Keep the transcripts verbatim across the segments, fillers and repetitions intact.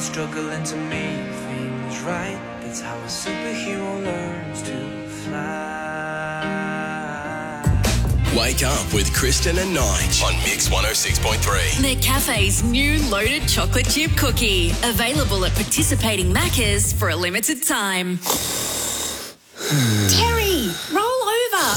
and struggling to make things right. That's how a superhero learns to fly. Wake up with Kristen and Nige on Mix one oh six point three. McCafe's new loaded chocolate chip cookie. Available at participating Maccas for a limited time. Terry, roll over.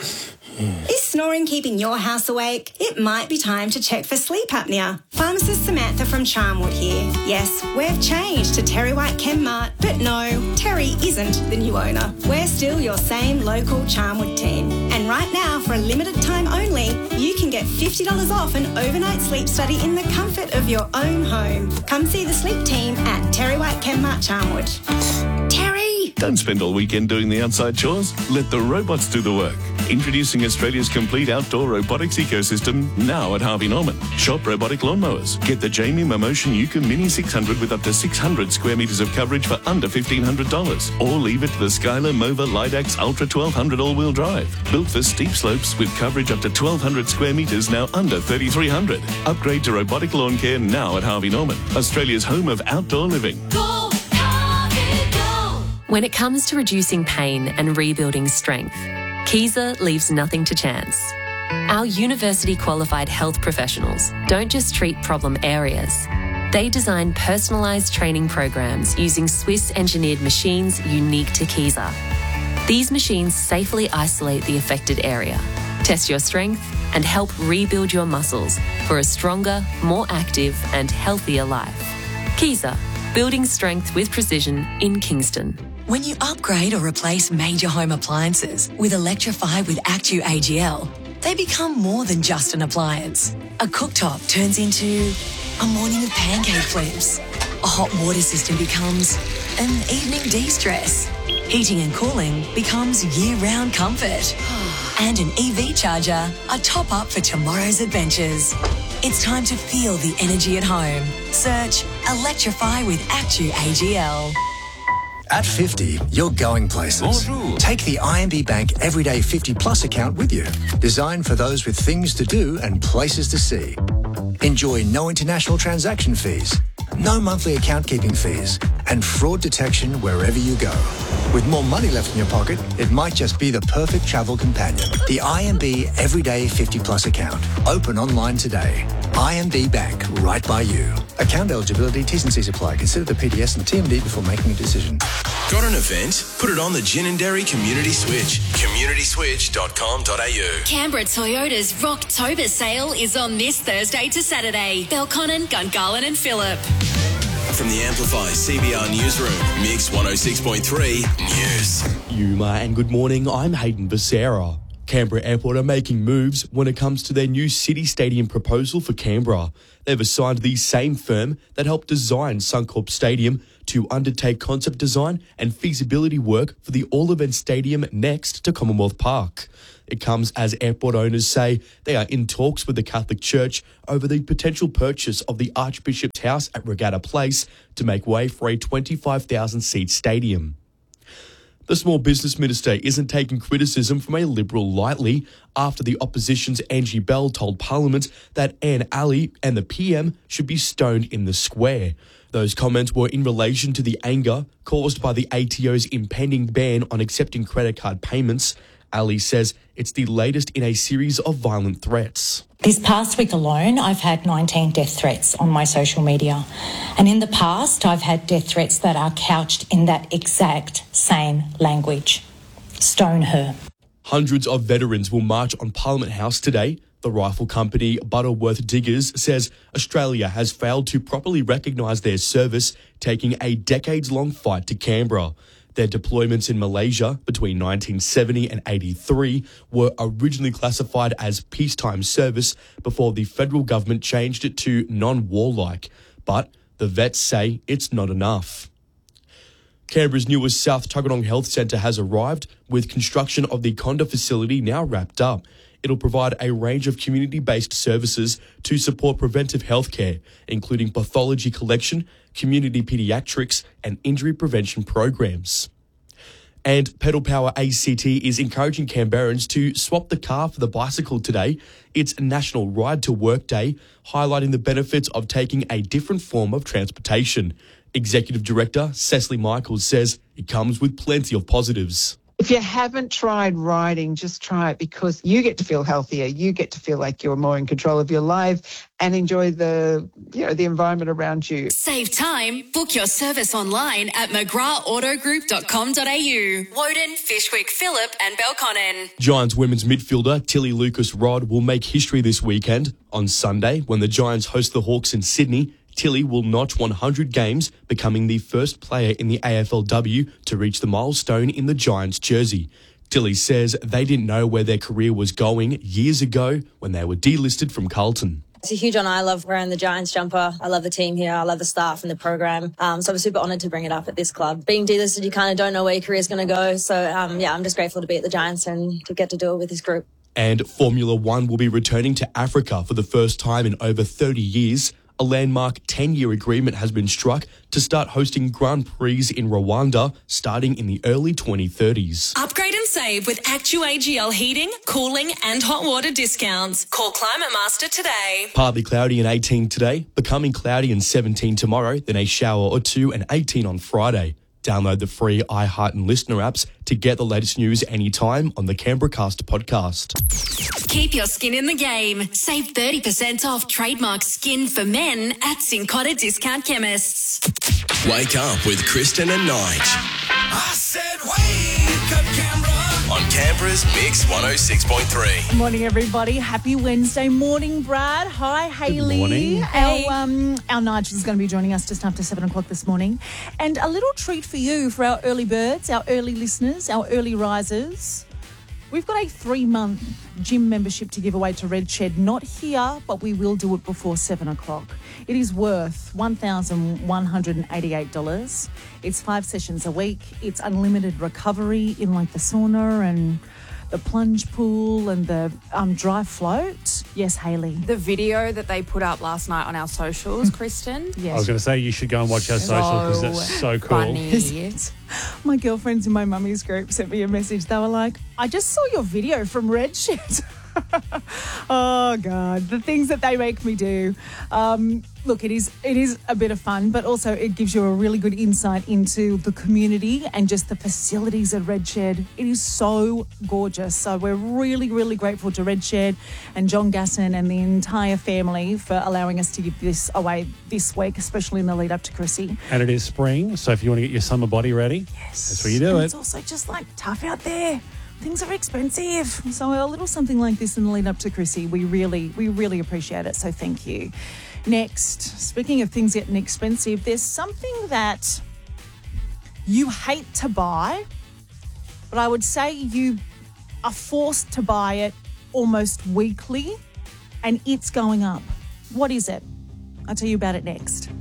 Is snoring keeping your house awake? It might be time to check for sleep apnea. Pharmacist Samantha from Charmwood here. Yes, we've changed to Terry White Chemmart, but no, Terry isn't the new owner. We're still your same local Charmwood team. And right now, for a limited time only, you can get fifty dollars off an overnight sleep study in the comfort of your own home. Come see the sleep team at Terry White Chemmart Charmwood. Terry! Don't spend all weekend doing the outside chores. Let the robots do the work. Introducing Australia's complete outdoor robotics ecosystem now at Harvey Norman. Shop robotic lawnmowers. Get the Jamie Momotion Yuka Mini six hundred with up to six hundred square metres of coverage for under fifteen hundred dollars. Or leave it to the Skylar Mova Lidax Ultra twelve hundred all-wheel drive. Built for steep slopes with coverage up to twelve hundred square metres, now under thirty-three hundred. Upgrade to robotic lawn care now at Harvey Norman, Australia's home of outdoor living. Go, Harvey, go! When it comes to reducing pain and rebuilding strength, Kaiser leaves nothing to chance. Our university-qualified health professionals don't just treat problem areas. They design personalised training programs using Swiss-engineered machines unique to Kaiser. These machines safely isolate the affected area, test your strength, and help rebuild your muscles for a stronger, more active and healthier life. Kaiser, building strength with precision in Kingston. When you upgrade or replace major home appliances with Electrify with Actu A G L, they become more than just an appliance. A cooktop turns into a morning of pancake flips. A hot water system becomes an evening de-stress. Heating and cooling becomes year-round comfort. And an E V charger, a top-up for tomorrow's adventures. It's time to feel the energy at home. Search Electrify with Actu A G L. At fifty, you're going places. Bonjour. Take the I M B Bank Everyday fifty Plus account with you. Designed for those with things to do and places to see. Enjoy no international transaction fees, no monthly account keeping fees, and fraud detection wherever you go. With more money left in your pocket, it might just be the perfect travel companion. The I M B Everyday fifty Plus account. Open online today. I M B Bank, right by you. Account eligibility, T's and C's apply. Consider the P D S and T M D before making a decision. Got an event? Put it on the Gin and Dairy Community Switch. community switch dot com dot a u. Canberra Toyota's Rocktober sale is on this Thursday to Saturday. Belconnen, Gungahlin and Phillip. From the Amplify C B R Newsroom, Mix one oh six point three News. Yuma and good morning, I'm Hayden Becerra. Canberra Airport are making moves when it comes to their new City Stadium proposal for Canberra. They've assigned the same firm that helped design Suncorp Stadium to undertake concept design and feasibility work for the all-event stadium next to Commonwealth Park. It comes as airport owners say they are in talks with the Catholic Church over the potential purchase of the Archbishop's House at Regatta Place to make way for a twenty-five thousand seat stadium. The Small Business Minister isn't taking criticism from a Liberal lightly after the opposition's Angie Bell told Parliament that Anne Alley and the P M should be stoned in the square. Those comments were in relation to the anger caused by the A T O's impending ban on accepting credit card payments. Ali says it's the latest in a series of violent threats. This past week alone, I've had nineteen death threats on my social media. And in the past, I've had death threats that are couched in that exact same language. Stone her. Hundreds of veterans will march on Parliament House today. The rifle company Butterworth Diggers says Australia has failed to properly recognise their service, taking a decades-long fight to Canberra. Their deployments in Malaysia between nineteen seventy and eighty-three were originally classified as peacetime service before the federal government changed it to non-warlike. But the vets say it's not enough. Canberra's newest South Tuggeranong Health Centre has arrived, with construction of the Conda facility now wrapped up. It'll provide a range of community-based services to support preventive healthcare, including pathology collection, community paediatrics and injury prevention programs. And Pedal Power A C T is encouraging Canberrans to swap the car for the bicycle today. It's National Ride to Work Day, highlighting the benefits of taking a different form of transportation. Executive Director Cecily Michaels says it comes with plenty of positives. If you haven't tried riding, just try it because you get to feel healthier. You get to feel like you're more in control of your life and enjoy the, you know, the environment around you. Save time. Book your service online at mcgrath auto group dot com dot a u. Woden, Fishwick, Phillip and Belconnen. Giants women's midfielder Tilly Lucas-Rod will make history this weekend. On Sunday, when the Giants host the Hawks in Sydney, Tilly will notch one hundred games, becoming the first player in the A F L W to reach the milestone in the Giants jersey. Tilly says they didn't know where their career was going years ago when they were delisted from Carlton. It's a huge honour. I love wearing the Giants jumper. I love the team here. I love the staff and the program. Um, so I'm super honoured to bring it up at this club. Being delisted, you kind of don't know where your career's going to go. So, um, yeah, I'm just grateful to be at the Giants and to get to do it with this group. And Formula One will be returning to Africa for the first time in over thirty years. A landmark ten-year agreement has been struck to start hosting Grand Prix in Rwanda starting in the early twenty thirties. Upgrade and save with Actu A G L heating, cooling and hot water discounts. Call Climate Master today. Partly cloudy and eighteen today, becoming cloudy and seventeen tomorrow, then a shower or two and eighteen on Friday. Download the free iHeart and Listener apps to get the latest news anytime on the Canberra Cast podcast. Keep your skin in the game. Save thirty percent off trademark skin for men at Cincotta Discount Chemists. Wake up with Kristen and Nige. I said wake up, Canberra. On Canberra's Mix one oh six point three. Good morning, everybody. Happy Wednesday morning, Brad. Hi, Hayley. Good morning. Hey. Our, um, our Nigel is going to be joining us just after seven o'clock this morning. And a little treat for you, for our early birds, our early listeners, our early risers. We've got a three-month gym membership to give away to Red Shed. Not here, but we will do it before seven o'clock. It is worth one thousand one hundred eighty-eight dollars. It's five sessions a week. It's unlimited recovery in like the sauna and the plunge pool and the um, dry float. Yes, Hayley. The video that they put up last night on our socials, Kristen. Yes. I was going to say you should go and watch our socials because that's so cool. Funny. Is it? My girlfriends in my mummy's group sent me a message. They were like, I just saw your video from Red Shed. Oh, God, the things that they make me do. Um, look, it is it is a bit of fun, but also it gives you a really good insight into the community and just the facilities at Red Shed. It is so gorgeous. So we're really, really grateful to Red Shed and John Gasson and the entire family for allowing us to give this away this week, especially in the lead up to Chrissy. And it is spring, so if you want to get your summer body ready, yes, that's where you do and it. It's also just like tough out there. Things are expensive. So a little something like this in the lead up to Chrissy, we really, we really appreciate it. So thank you. Next, speaking of things getting expensive, there's something that you hate to buy, but I would say you are forced to buy it almost weekly and it's going up. What is it? I'll tell you about it next.